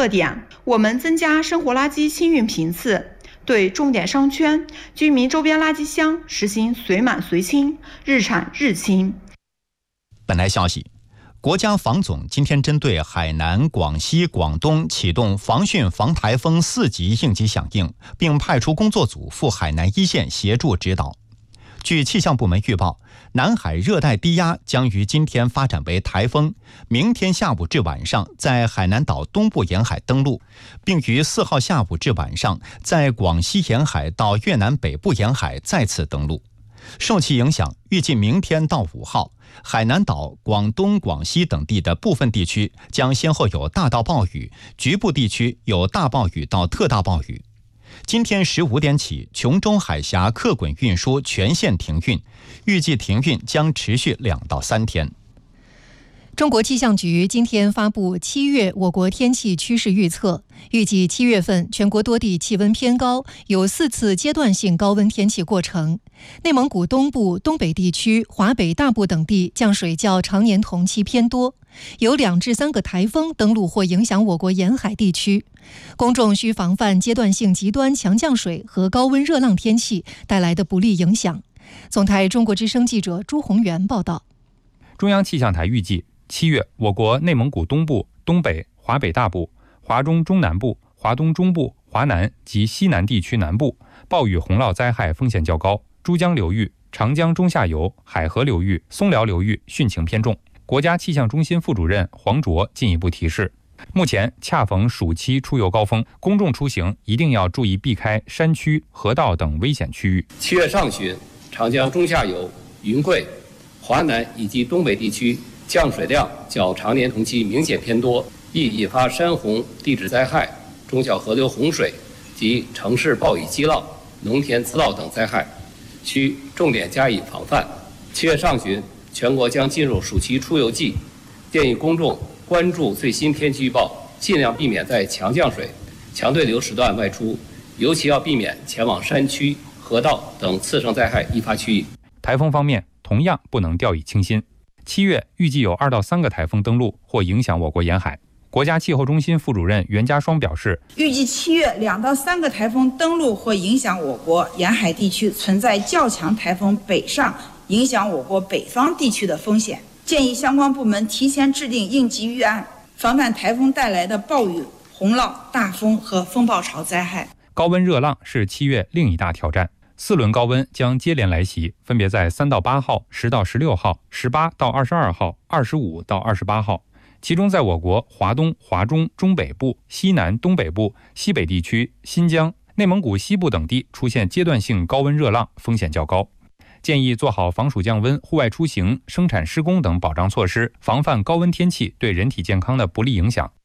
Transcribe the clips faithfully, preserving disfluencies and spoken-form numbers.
特点，我们增加生活垃圾清运频次，对重点商圈、居民周边垃圾箱实行随满随清、日产日清。 本台消息，国家防总今天针对海南、广西、广东启动防汛防台风四级应急响应，并派出工作组赴海南一线协助指导。据气象部门预报，南海热带低压将于今天发展为台风，明天下午至晚上在海南岛东部沿海登陆，并于四号下午至晚上在广西沿海到越南北部沿海再次登陆。受其影响，预计明天到五号，海南岛、广东、广西等地的部分地区将先后有大到暴雨，局部地区有大暴雨到特大暴雨。今天十五点起，琼州海峡客滚运输全线停运，预计停运将持续两到三天。 中国气象局今天发布七月我国天气趋势预测，预计七月份全国多地气温偏高，有四次阶段性高温天气过程。内蒙古东部、东北地区、华北大部等地降水较常年同期偏多，有两至三个台风登陆或影响我国沿海地区。公众需防范阶段性极端强降水和高温热浪天气带来的不利影响。总台中国之声记者朱宏元报道。 中央气象台预计，七月我国内蒙古东部、东北、华北大部、华中中南部、华东中部、华南及西南地区南部暴雨洪涝灾害风险较高，珠江流域、长江中下游、海河流域、松辽流域汛情偏重。国家气象中心副主任黄卓进一步提示，目前恰逢暑期出游高峰，公众出行一定要注意避开山区、河道等危险区域。 七月上旬，长江中下游、云贵、华南以及东北地区降水量较常年同期明显偏多，易引发山洪、地质灾害、中小河流洪水及城市暴雨激涝、农田滋涝等灾害，需重点加以防范。七月上旬，全国将进入暑期出游季，建议公众关注最新天气预报，尽量避免在强降水、强对流时段外出，尤其要避免前往山区、河道等次生灾害易发区域。 台风方面，同样不能掉以轻心。七月预计有二到三个台风登陆或影响我国沿海。国家气候中心副主任袁家双表示， 预计七月两到三个台风登陆或影响我国沿海地区，存在较强台风北上影响我国北方地区的风险，建议相关部门提前制定应急预案，防范台风带来的暴雨、洪涝、大风和风暴潮灾害。 高温热浪是七月另一大挑战，四轮高温将接连来袭，分别在三到八号、十到十六号、十八到二十二号、二十五到二十八号。其中在我国华东、华中、中北部、西南、东北部、西北地区、新疆、内蒙古西部等地出现阶段性高温热浪，风险较高。建议做好防暑降温、户外出行、生产施工等保障措施，防范高温天气对人体健康的不利影响。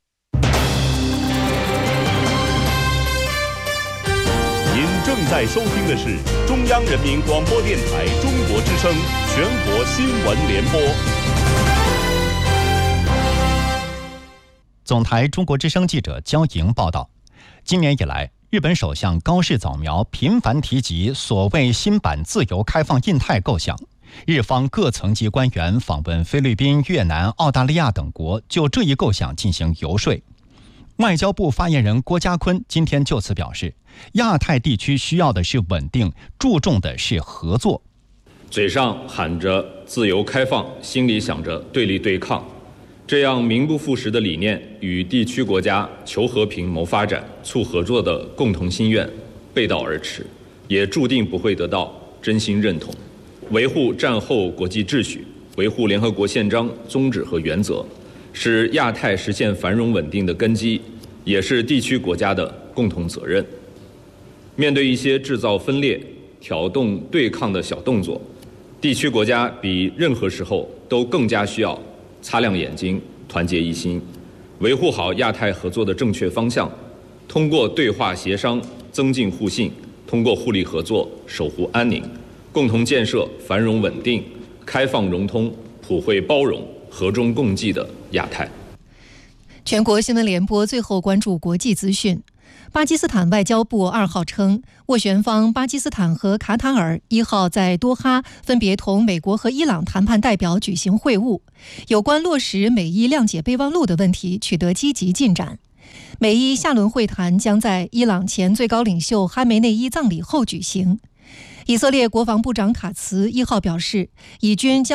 您正在收听的是中央人民广播电台中国之声全国新闻联播。 总台中国之声记者焦莹报道，今年以来，日本首相高市早苗频繁提及所谓新版自由开放印太构想，日方各层级官员访问菲律宾、越南、澳大利亚等国，就这一构想进行游说。外交部发言人郭家坤今天就此表示，亚太地区需要的是稳定，注重的是合作。 嘴上喊着自由开放，心里想着对立对抗，这样名不副实的理念与地区国家求和平、谋发展、促合作的共同心愿背道而驰，也注定不会得到真心认同。维护战后国际秩序，维护联合国宪章宗旨和原则，是亚太实现繁荣稳定的根基，也是地区国家的共同责任。面对一些制造分裂、挑动对抗的小动作，地区国家比任何时候都更加需要擦亮眼睛，团结一心，维护好亚太合作的正确方向，通过对话协商增进互信，通过互利合作守护安宁，共同建设繁荣稳定、开放融通、普惠包容、和衷共济的亚太。 全国新闻联播最后关注国际资讯。巴基斯坦外交部二号称，斡旋方巴基斯坦和卡塔尔一号在多哈分别同美国和伊朗谈判代表举行会晤，有关落实美伊谅解备忘录的问题取得积极进展。 美伊下轮会谈将在伊朗前最高领袖哈梅内伊葬礼后举行。以色列国防部长卡茨一号表示，以军将